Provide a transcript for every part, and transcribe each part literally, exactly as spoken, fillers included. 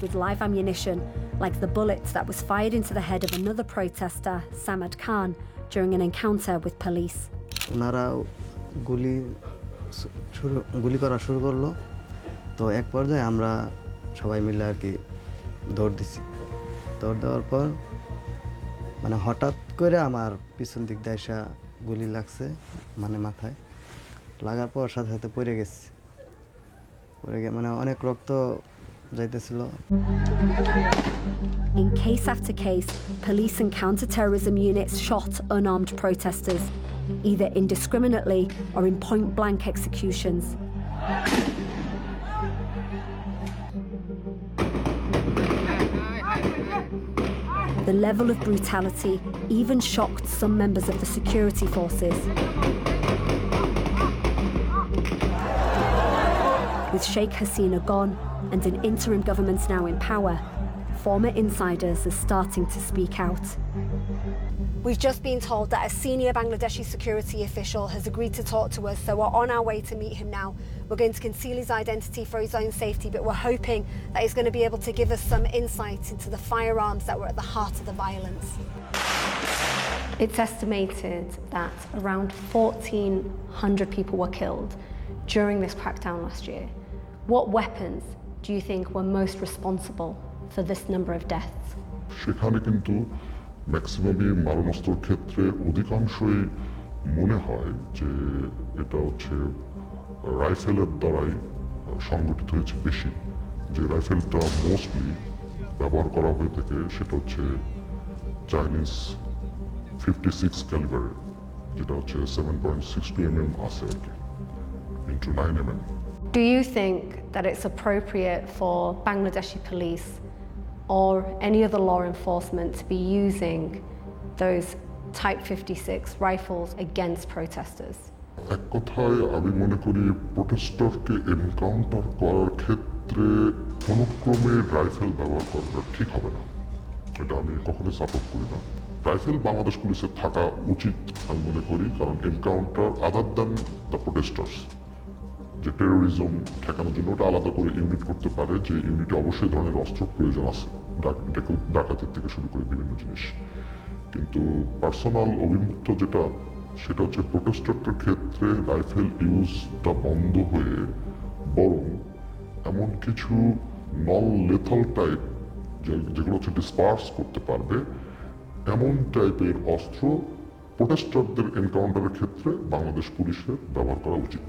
with live ammunition, like the bullet that was fired into the head of another protester, Samad Khan, during an encounter with police. ওনারা গুলি শুরু গুলি করা শুরু করলো তো এক পর্যায়ে আমরা সবাই মিলে আর কি দৌড় দিছি দৌড় দেওয়ার পর মানে হঠাৎ করে আমার পিছন দিক দিয়ে এসে গুলি লাগছে মানে মাথায় লাগার পর সাথে সাথে পড়ে গেছে পড়ে গিয়ে মানে অনেক রক্ত যাইতেছিল In case after case, police and counter-terrorism units shot unarmed protesters, either indiscriminately or in point-blank executions. The level of brutality even shocked some members of the security forces. With Sheikh Hasina gone and an interim government now in power, former insiders are starting to speak out. We've just been told that a senior Bangladeshi security official has agreed to talk to us, so we're on our way to meet him now. We're going to conceal his identity for his own safety, but we're hoping that he's going to be able to give us some insight into the firearms that were at the heart of the violence. It's estimated that around fourteen hundred people were killed during this crackdown last year. What weapons do you think were most responsible for this number of deaths? সেখানে কিন্তু ম্যাক্সিমামই মারণাস্ত্রের ক্ষেত্রে অধিকাংশই মনে হয় যে এটা হচ্ছে রাইফেলের দ্বারাই সংগঠিত হয়েছে বেশি যে রাইফেলটা মোস্টলি ব্যবহার করা হয়ে থাকে সেটা হচ্ছে চাইনিজ ফিফটি সিক্স ক্যালিবার যেটা হচ্ছে seven point six two M M আছে আর কি into nine M M Do you think that it's appropriate for Bangladeshi police or any other law enforcement to be using those Type fifty-six rifles against protesters? এক কথায় আমি মনে করি প্রোটেস্টারকে encounter করার ক্ষেত্রে কোনোক্রমে rifle ব্যবহার করাটা ঠিক হবে না এটা আমি কখনো সাপোর্ট করি না রাইফেল বাংলাদেশ পুলিশের থাকা উচিত আমি মনে করি কারণ encounter other than the protesters যে টেরোরিজম ঠেকানোর জন্য ওটা আলাদা করে ইউনিট করতে পারে যে ইউনিটে অবশ্যই ধরনের অস্ত্র প্রয়োজন আছে ডাকাতের থেকে শুরু করে বিভিন্ন জিনিস কিন্তু পার্সোনাল অভিমুক্ত যেটা সেটা হচ্ছে প্রোটেস্টারদের ক্ষেত্রে রাইফেল ইউজটা বন্ধ হয়ে বরং এমন কিছু নন লেথাল টাইপ যেগুলো হচ্ছে ডিসপার্স করতে পারবে এমন টাইপের অস্ত্র প্রোটেস্টারদের এনকাউন্টারের ক্ষেত্রে বাংলাদেশ পুলিশের ব্যবহার করা উচিত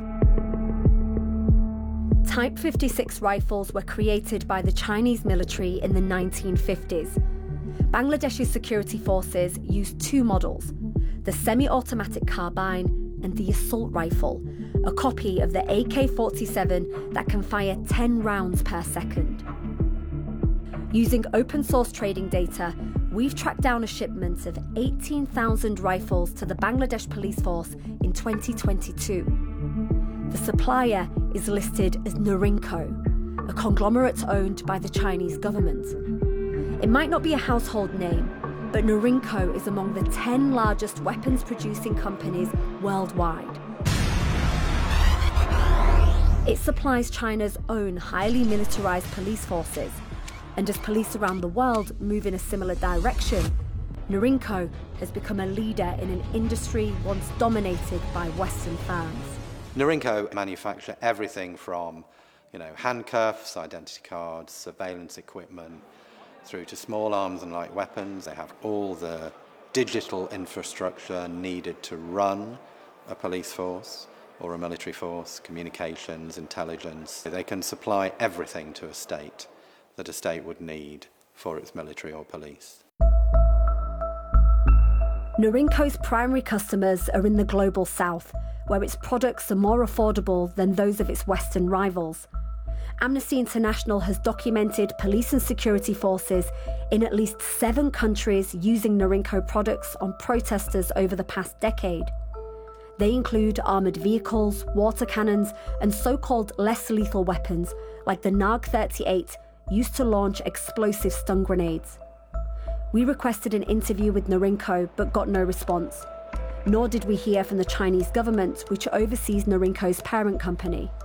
Type fifty-six rifles were created by the Chinese military in the nineteen fifties. Bangladesh's security forces used two models, the semi-automatic carbine and the assault rifle, a copy of the A K forty-seven that can fire ten rounds per second. Using open source trading data, we've tracked down a shipment of eighteen thousand rifles to the Bangladesh police force in twenty twenty-two. The supplier is listed as Norinco, a conglomerate owned by the Chinese government. It might not be a household name, but Norinco is among the ten largest weapons-producing companies worldwide. It supplies China's own highly militarized police forces, and as police around the world move in a similar direction, Norinco has become a leader in an industry once dominated by Western firms. Norinco manufacture everything from, you know, handcuffs, identity cards, surveillance equipment, through to small arms and light weapons. They have all the digital infrastructure needed to run a police force or a military force, communications, intelligence. They can supply everything to a state that a state would need for its military or police. Norinco's primary customers are in the global south, where its products are more affordable than those of its Western rivals. Amnesty International has documented police and security forces in at least seven countries using Norinco products on protesters over the past decade. They include armoured vehicles, water cannons, and so-called less lethal weapons like the Nag thirty-eight, used to launch explosive stun grenades. We requested an interview with Norinco but got no response. Nor did we hear from the Chinese government, which oversees Norinco's parent company.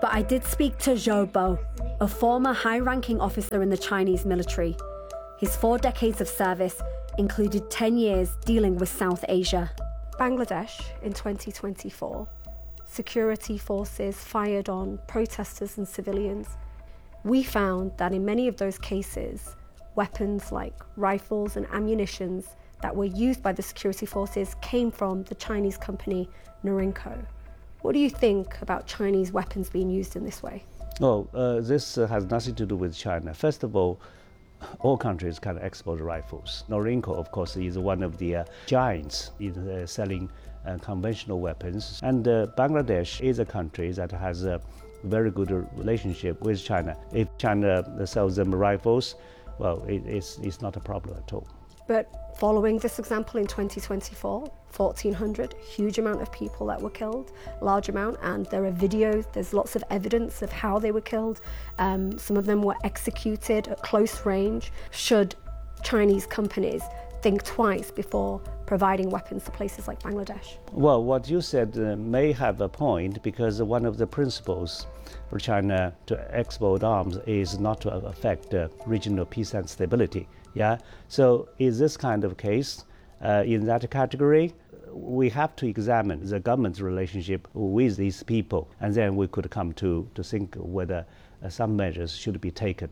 But I did speak to Zhou Bo, a former high-ranking officer in the Chinese military. His four decades of service included ten years dealing with South Asia. Bangladesh in twenty twenty-four, security forces fired on protesters and civilians. We found that in many of those cases, weapons like rifles and ammunitions that were used by the security forces came from the Chinese company Norinco. What do you think about Chinese weapons being used in this way? Oh, uh, this uh, has nothing to do with China. First of all, all countries can export rifles. Norinco, of course, is one of the uh, giants in uh, selling uh, conventional weapons. And uh, Bangladesh is a country that has a very good relationship with China. If China sells them rifles, well, it, it's, it's not a problem at all. But following this example in twenty twenty-four, fourteen hundred, huge amount of people that were killed, large amount, and there are videos, there's lots of evidence of how they were killed. Um, some of them were executed at close range. Should Chinese companies think twice before providing weapons to places like Bangladesh? Well, what you said uh, may have a point, because one of the principles for China to export arms is not to affect uh, regional peace and stability. Yeah, so in this kind of case, uh, in that category, we have to examine the government's relationship with these people, and then we could come to, to think whether uh, some measures should be taken.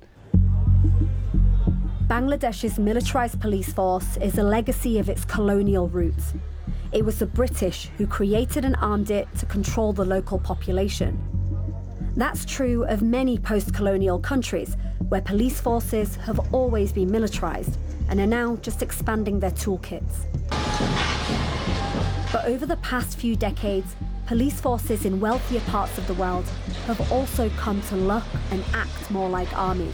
Bangladesh's militarized police force is a legacy of its colonial roots. It was the British who created and armed it to control the local population. That's true of many post-colonial countries, where police forces have always been militarized and are now just expanding their toolkits. But over the past few decades, police forces in wealthier parts of the world have also come to look and act more like armies.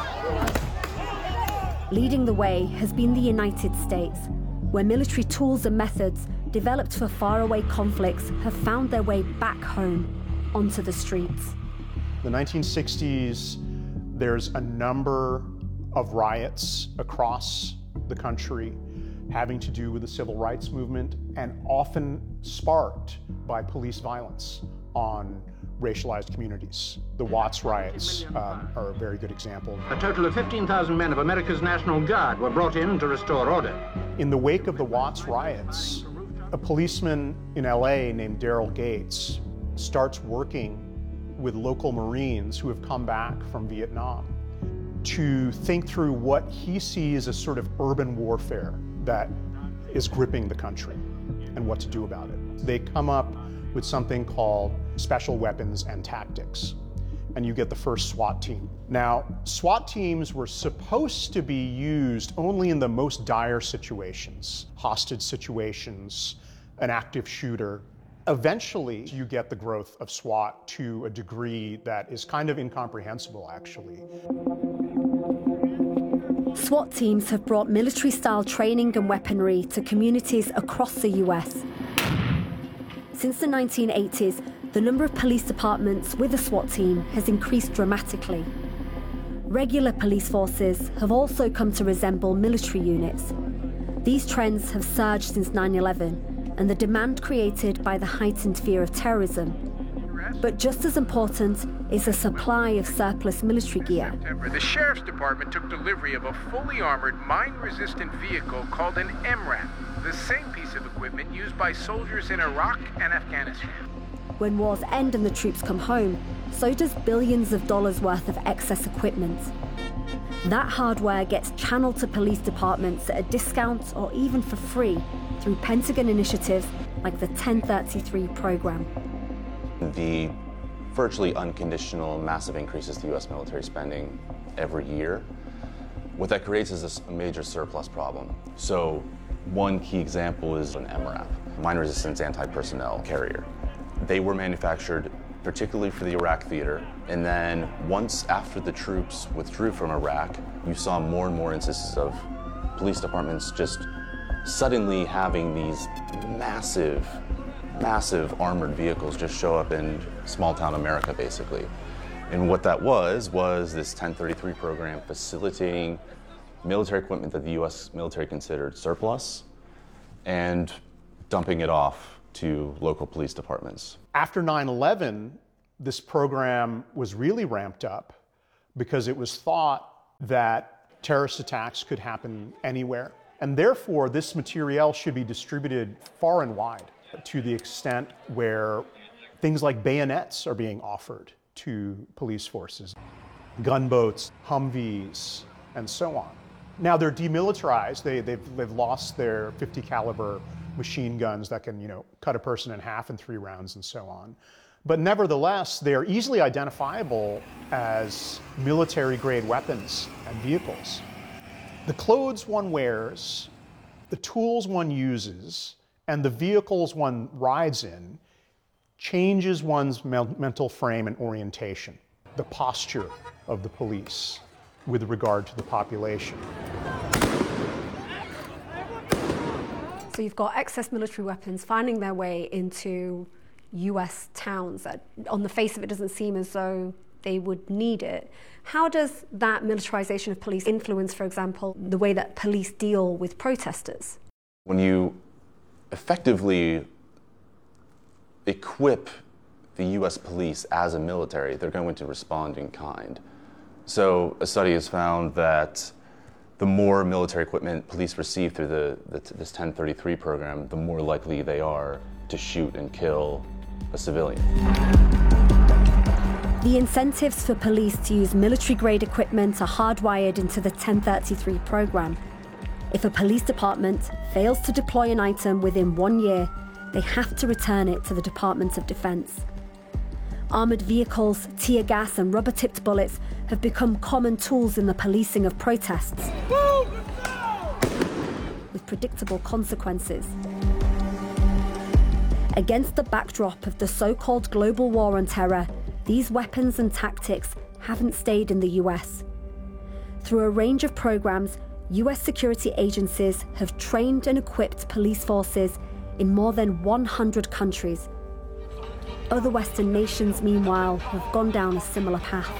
Leading the way has been the United States, where military tools and methods developed for faraway conflicts have found their way back home onto the streets. The nineteen sixties, there's a number of riots across the country having to do with the civil rights movement, and often sparked by police violence on racialized communities. The Watts riots um, are a very good example. A total of fifteen thousand men of America's National Guard were brought in to restore order. In the wake of the Watts riots, a policeman in L A named Daryl Gates starts working with local Marines who have come back from Vietnam to think through what he sees as sort of urban warfare that is gripping the country and what to do about it. They come up with something called Special Weapons and Tactics, and you get the first SWAT team. Now, SWAT teams were supposed to be used only in the most dire situations, hostage situations, an active shooter. Eventually, you get the growth of SWAT to a degree that is kind of incomprehensible, actually. SWAT teams have brought military-style training and weaponry to communities across the U S. Since the nineteen eighties, the number of police departments with a SWAT team has increased dramatically. Regular police forces have also come to resemble military units. These trends have surged since nine eleven, and the demand created by the heightened fear of terrorism. But just as important is a supply of surplus military gear. The Sheriff's Department took delivery of a fully armored, mine-resistant vehicle called an M RAP, the same piece of equipment used by soldiers in Iraq and Afghanistan. When wars end and the troops come home, so does billions of dollars worth of excess equipment. That hardware gets channeled to police departments at a discount or even for free through Pentagon initiatives like the ten thirty-three program. The virtually unconditional massive increases to U S military spending every year, what that creates is a major surplus problem. So one key example is an M RAP, mine resistance anti-personnel carrier. They were manufactured particularly for the Iraq theater, and then once after the troops withdrew from Iraq, you saw more and more instances of police departments just suddenly having these massive, massive armored vehicles just show up in small town America, basically. And what that was, was this ten thirty-three program facilitating military equipment that the U S military considered surplus and dumping it off to local police departments. After nine eleven, This program was really ramped up because it was thought that terrorist attacks could happen anywhere. And therefore, this materiel should be distributed far and wide, to the extent where things like bayonets are being offered to police forces, gunboats, Humvees, and so on. Now they're demilitarized. They, they've, they've lost their fifty caliber machine guns that can, you know, cut a person in half in three rounds and so on. But nevertheless, they're easily identifiable as military-grade weapons and vehicles. The clothes one wears, the tools one uses, and the vehicles one rides in changes one's me- mental frame and orientation, the posture of the police with regard to the population. So you've got excess military weapons finding their way into U S towns that, on the face of it, doesn't seem as though they would need it. How does that militarization of police influence, for example, the way that police deal with protesters? When you effectively equip the U S police as a military, they're going to respond in kind. So a study has found that the more military equipment police receive through the, the, this ten thirty-three program, the more likely they are to shoot and kill a civilian. The incentives for police to use military-grade equipment are hardwired into the ten thirty-three program. If a police department fails to deploy an item within one year, they have to return it to the Department of Defense. Armored vehicles, tear gas and rubber-tipped bullets have become common tools in the policing of protests, with predictable consequences. Against the backdrop of the so-called global war on terror, these weapons and tactics haven't stayed in the U S. Through a range of programs, U S security agencies have trained and equipped police forces in more than one hundred countries. Other Western nations, meanwhile, have gone down a similar path.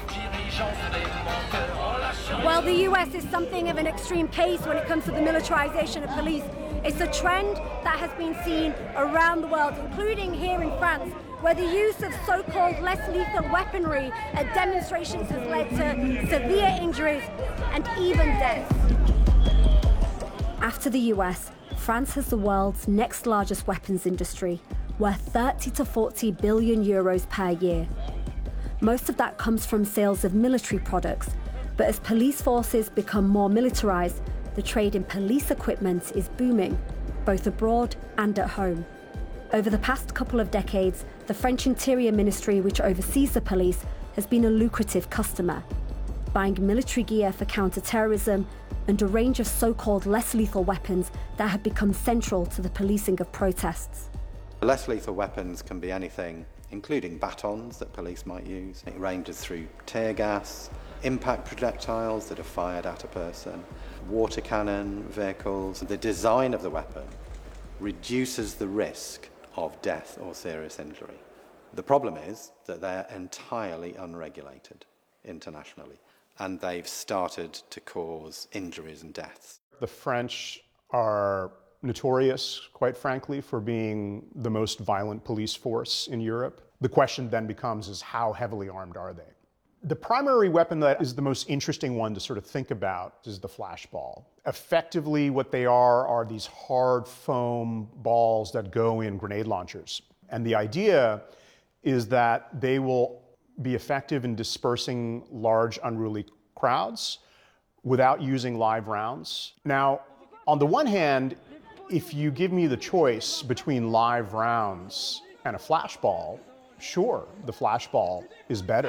Well, the U S is something of an extreme case when it comes to the militarization of police. It's a trend that has been seen around the world, including here in France, where the use of so-called less lethal weaponry at demonstrations has led to severe injuries and even deaths. After the U S, France has the world's next largest weapons industry, worth thirty to forty billion euros per year. Most of that comes from sales of military products, but as police forces become more militarized, the trade in police equipment is booming, both abroad and at home. Over the past couple of decades, the French Interior Ministry, which oversees the police, has been a lucrative customer, buying military gear for counter-terrorism and a range of so-called less lethal weapons that have become central to the policing of protests. Less lethal weapons can be anything, including batons that police might use. It ranges through tear gas, impact projectiles that are fired at a person, water cannon vehicles. The design of the weapon reduces the risk of death or serious injury. The problem is that they're entirely unregulated internationally, and they've started to cause injuries and deaths. The French are notorious, quite frankly, for being the most violent police force in Europe. The question then becomes is how heavily armed are they? The primary weapon that is the most interesting one to sort of think about is the flashball. Effectively, what they are are these hard foam balls that go in grenade launchers. And the idea is that they will be effective in dispersing large, unruly crowds without using live rounds. Now, on the one hand, if you give me the choice between live rounds and a flashball, sure, the flashball is better.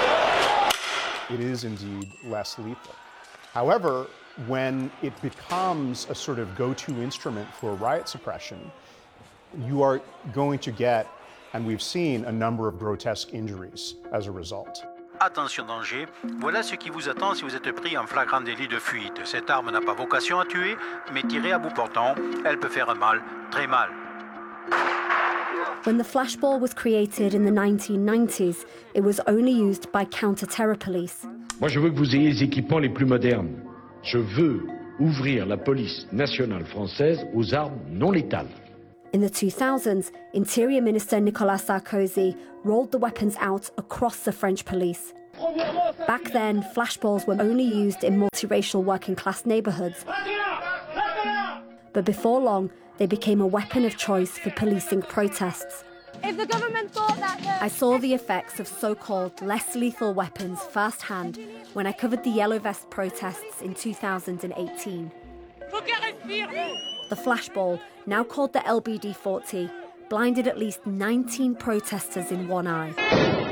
It is indeed less lethal. However, when it becomes a sort of go-to instrument for riot suppression, you are going to get, and we've seen, a number of grotesque injuries as a result. Attention danger, voilà ce qui vous attend si vous êtes pris en flagrant délit de fuite. Cette arme n'a pas vocation à tuer, mais tirée à bout portant, elle peut faire mal, très mal. When the flashball was created in the nineteen nineties, it was only used by counter-terror police. Moi, je veux que vous ayez les équipements les plus modernes. Je veux ouvrir la police nationale française aux armes non létales. In the two thousands, Interior Minister Nicolas Sarkozy rolled the weapons out across the French police. Back then, flashballs were only used in multiracial working-class neighbourhoods. But before long, they became a weapon of choice for policing protests. If the government thought that the... I saw the effects of so-called less lethal weapons firsthand when I covered the Yellow Vest protests in two thousand eighteen. The flashball, now called the L B D forty, blinded at least nineteen protesters in one eye.